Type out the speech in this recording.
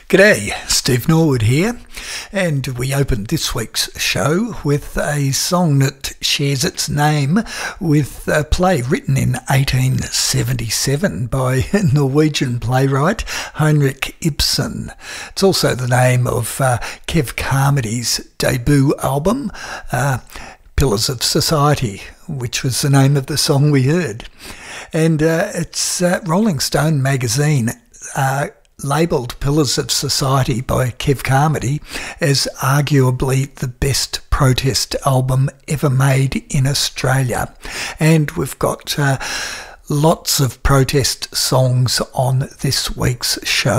G'day, Steve Norwood here, and we opened this week's show with a song that shares its name with a play written in 1877 by Norwegian playwright Henrik Ibsen. It's also the name of Kev Carmody's debut album, Pillars of Society, which was the name of the song we heard. And it's Rolling Stone magazine labelled Pillars of Society by Kev Carmody as arguably the best protest album ever made in Australia. And we've got lots of protest songs on this week's show.